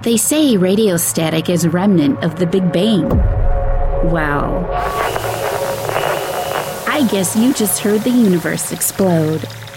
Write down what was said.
They say radio static is a remnant of the Big Bang. Well, I guess you just heard the universe explode.